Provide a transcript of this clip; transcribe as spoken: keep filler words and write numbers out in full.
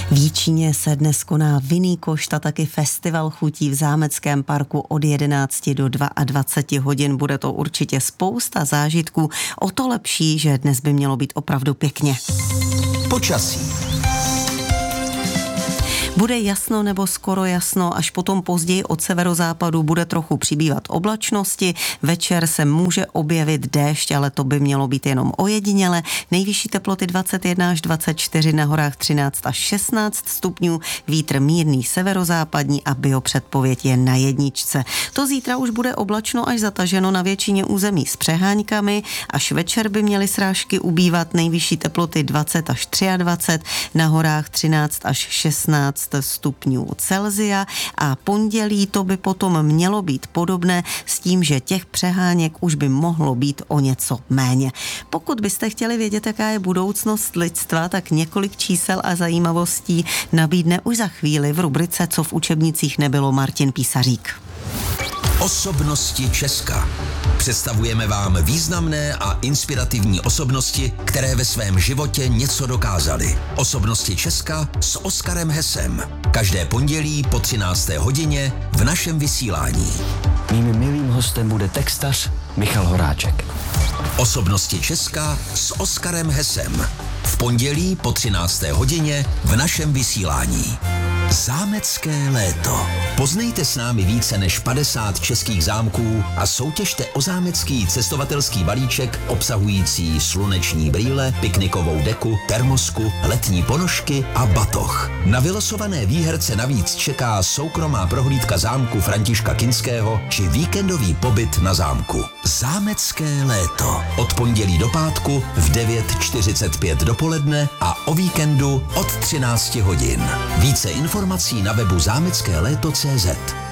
V Jičíně se dnes koná Vinný košt a taky festival chutí v Zámeckém parku od jedenácti do dvaceti dvou hodin. Bude to určitě spousta zážitků. O to lepší, že dnes by mělo být opravdu pěkně. Počasí. Bude jasno nebo skoro jasno, až potom později od severozápadu bude trochu přibývat oblačnosti. Večer se může objevit déšť, ale to by mělo být jenom ojediněle. Nejvyšší teploty dvacet jedna až dvacet čtyři, na horách třináct až šestnáct stupňů, vítr mírný severozápadní a biopředpověď je na jedničce. To zítra už bude oblačno až zataženo na většině území s přehánykami, až večer by měly srážky ubývat, nejvyšší teploty dvacet až dvacet tři, na horách třináct až šestnáct stupňů Celsia a pondělí to by potom mělo být podobné s tím, že těch přeháněk už by mohlo být o něco méně. Pokud byste chtěli vědět, jaká je budoucnost lidstva, tak několik čísel a zajímavostí nabídne už za chvíli v rubrice Co v učebnicích nebylo Martin Písařík. Osobnosti Česka. Představujeme vám významné a inspirativní osobnosti, které ve svém životě něco dokázaly. Osobnosti Česka s Oskarem Hesem. Každé pondělí po třinácté hodině v našem vysílání. Mým milým hostem bude textař Michal Horáček. Osobnosti Česka s Oskarem Hesem. V pondělí po třinácté hodině v našem vysílání. Zámecké léto. Poznejte s námi více než padesát českých zámků a soutěžte o zámecký cestovatelský balíček obsahující sluneční brýle, piknikovou deku, termosku, letní ponožky a batoh. Na vylosované výherce navíc čeká soukromá prohlídka zámku Františka Kinského či víkendový pobyt na zámku. Zámecké léto. Od pondělí do pátku v devět čtyřicet pět dopoledne a o víkendu od třinácti hodin. Více informací na webu zámecké léto tečka cé zet.